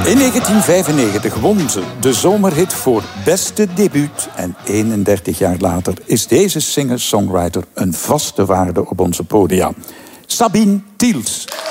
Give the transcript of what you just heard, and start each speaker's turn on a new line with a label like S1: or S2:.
S1: In 1995 won ze de zomerhit voor beste debuut. En 31 jaar later is deze singer-songwriter een vaste waarde op onze podia. Sabine Tiels.